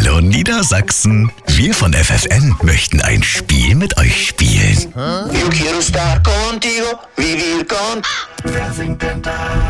Hallo Niedersachsen, wir von FFN möchten ein Spiel mit euch spielen. Yo quiero estar contigo, vivir con... Wer singt denn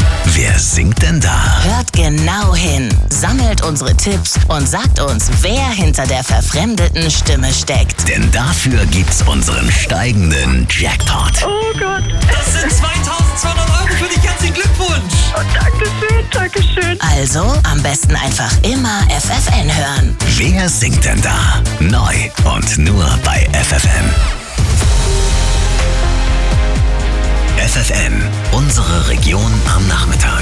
da? Hört genau hin, sammelt unsere Tipps und sagt uns, wer hinter der verfremdeten Stimme steckt. Denn dafür gibt's unseren steigenden Jackpot. Oh Gott. Das sind 2.200 € für dich. Herzlichen Glückwunsch. Oh, Dankeschön. Also am besten einfach immer FFN hören. Wer singt denn da? Neu und nur bei FFN. FFN, unsere Region am Nachmittag.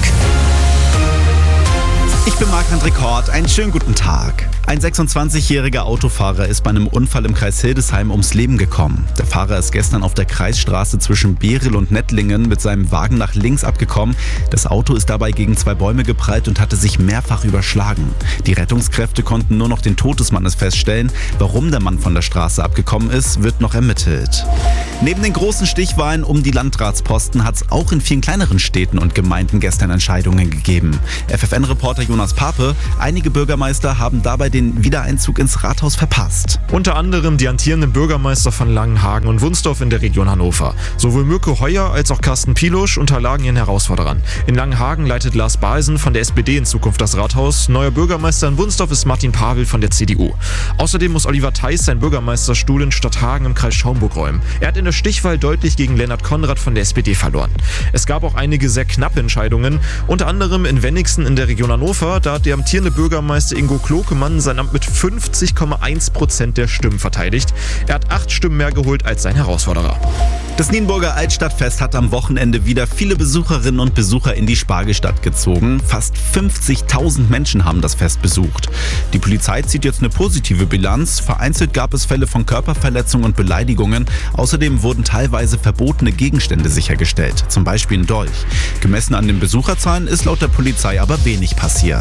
Ich bin Marc-André Kort, einen schönen guten Tag. Ein 26-jähriger Autofahrer ist bei einem Unfall im Kreis Hildesheim ums Leben gekommen. Der Fahrer ist gestern auf der Kreisstraße zwischen Beryl und Nettlingen mit seinem Wagen nach links abgekommen. Das Auto ist dabei gegen 2 Bäume geprallt und hatte sich mehrfach überschlagen. Die Rettungskräfte konnten nur noch den Tod des Mannes feststellen. Warum der Mann von der Straße abgekommen ist, wird noch ermittelt. Neben den großen Stichwahlen um die Landratsposten hat es auch in vielen kleineren Städten und Gemeinden gestern Entscheidungen gegeben. FFN-Reporter Jonas Pape, einige Bürgermeister haben dabei den Wiedereinzug ins Rathaus verpasst. Unter anderem die amtierenden Bürgermeister von Langenhagen und Wunsdorf in der Region Hannover. Sowohl Mirko Heuer als auch Carsten Pilusch unterlagen ihren Herausforderern. In Langenhagen leitet Lars Balsen von der SPD in Zukunft das Rathaus. Neuer Bürgermeister in Wunsdorf ist Martin Pavel von der CDU. Außerdem muss Oliver Theis seinen Bürgermeisterstuhl in Stadthagen im Kreis Schaumburg räumen. Er hat in der Stichwahl deutlich gegen Lennart Konrad von der SPD verloren. Es gab auch einige sehr knappe Entscheidungen, unter anderem in Wenigsen in der Region Hannover. Da hat der amtierende Bürgermeister Ingo Klokemann sein Amt mit 50,1% der Stimmen verteidigt. Er hat 8 Stimmen mehr geholt als sein Herausforderer. Das Nienburger Altstadtfest hat am Wochenende wieder viele Besucherinnen und Besucher in die Spargelstadt gezogen. Fast 50.000 Menschen haben das Fest besucht. Die Polizei zieht jetzt eine positive Bilanz. Vereinzelt gab es Fälle von Körperverletzungen und Beleidigungen. Außerdem wurden teilweise verbotene Gegenstände sichergestellt, zum Beispiel ein Dolch. Gemessen an den Besucherzahlen ist laut der Polizei aber wenig passiert.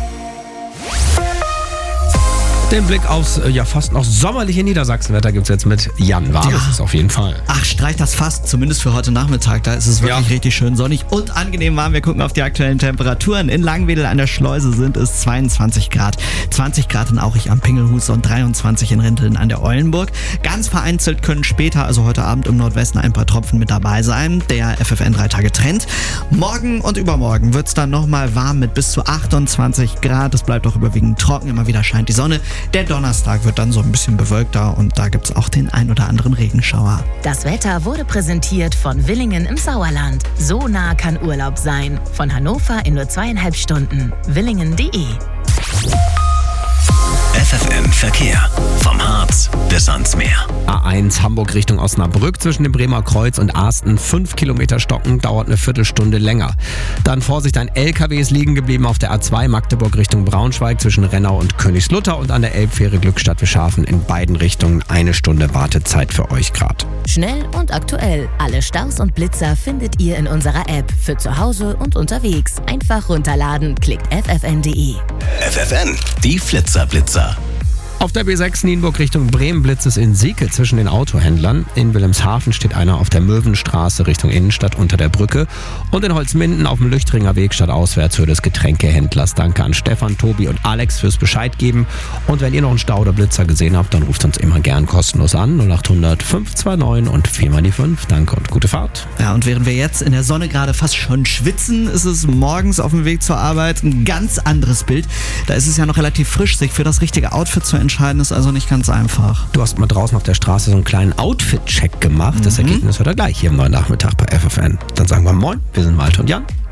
Den Blick aufs fast noch sommerliche Niedersachsenwetter gibt's jetzt mit Jan. Warm ist es auf jeden Fall. Ach, streicht das fast, zumindest für heute Nachmittag. Da ist es wirklich richtig schön sonnig und angenehm warm. Wir gucken auf die aktuellen Temperaturen. In Langwedel an der Schleuse sind es 22 Grad. 20 Grad in Auchig am Pingelhus und 23 in Rinteln an der Eulenburg. Ganz vereinzelt können später, also heute Abend im Nordwesten, ein paar Tropfen mit dabei sein. Der FFN 3 Tage Trend. Morgen und übermorgen wird's dann nochmal warm mit bis zu 28 Grad. Es bleibt auch überwiegend trocken. Immer wieder scheint die Sonne. Der Donnerstag wird dann so ein bisschen bewölkter und da gibt's auch den ein oder anderen Regenschauer. Das Wetter wurde präsentiert von Willingen im Sauerland. So nah kann Urlaub sein. Von Hannover in nur 2,5 Stunden. Willingen.de. FFN Verkehr. Vom Harz bis ans Meer. A1 Hamburg Richtung Osnabrück zwischen dem Bremer Kreuz und Asten. 5 Kilometer stocken, dauert eine Viertelstunde länger. Dann Vorsicht, ein LKW ist liegen geblieben auf der A2 Magdeburg Richtung Braunschweig zwischen Rennau und Königslutter und an der Elbfähre Glückstadt Wischhafen in beiden Richtungen 1 Stunde Wartezeit für euch gerade. Schnell und aktuell. Alle Staus und Blitzer findet ihr in unserer App. Für zu Hause und unterwegs. Einfach runterladen. Klickt ffn.de. FFN, die Flitzer-Blitzer. Auf der B6 Nienburg Richtung Bremen blitzt es in Sieke zwischen den Autohändlern. In Wilhelmshaven steht einer auf der Möwenstraße Richtung Innenstadt unter der Brücke. Und in Holzminden auf dem Lüchtringer Weg stadtauswärts des Getränkehändlers. Danke an Stefan, Tobi und Alex fürs Bescheid geben. Und wenn ihr noch einen Stau oder Blitzer gesehen habt, dann ruft uns immer gern kostenlos an. 0800 529 und 4 die 5. Danke und gute Fahrt. Ja, und während wir jetzt in der Sonne gerade fast schon schwitzen, ist es morgens auf dem Weg zur Arbeit ein ganz anderes Bild. Da ist es ja noch relativ frisch, sich für das richtige Outfit zu entscheiden, ist also nicht ganz einfach. Du hast mal draußen auf der Straße so einen kleinen Outfit-Check gemacht. Das Ergebnis hört ihr gleich hier im neuen Nachmittag bei FFN. Dann sagen wir Moin, wir sind Malte und Jan.